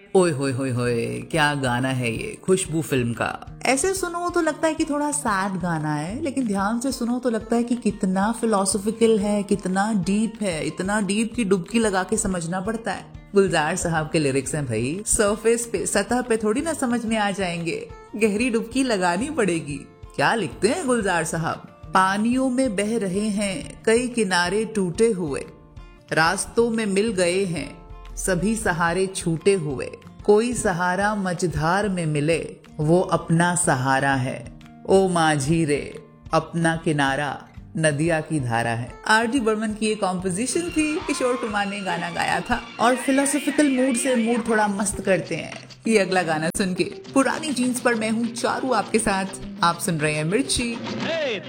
ओए होए होए होए, क्या गाना है ये, खुशबू फिल्म का। ऐसे सुनो तो लगता है कि थोड़ा सैड गाना है, लेकिन ध्यान से सुनो तो लगता है कि कितना फिलोसॉफिकल है, कितना डीप है, इतना डीप की डुबकी लगा के समझना पड़ता है। गुलजार साहब के लिरिक्स हैं भाई, सरफेस पे, सतह पे थोड़ी ना समझ में आ जाएंगे, गहरी डुबकी लगानी पड़ेगी। क्या लिखते हैं गुलजार साहब? पानियों में बह रहे हैं कई किनारे टूटे हुए, रास्तों में मिल गए हैं सभी सहारे छूटे हुए, कोई सहारा मझधार में मिले वो अपना सहारा है, ओ माझी रे अपना किनारा नदिया की धारा है। आर.डी. बर्मन की ये कॉम्पोजिशन थी, किशोर कुमार ने गाना गाया था। और फिलोसॉफिकल मूड से मूड थोड़ा मस्त करते हैं ये अगला गाना सुन के। पुरानी जीन्स पर मैं हूँ चारू आपके साथ, आप सुन रहे हैं मिर्ची।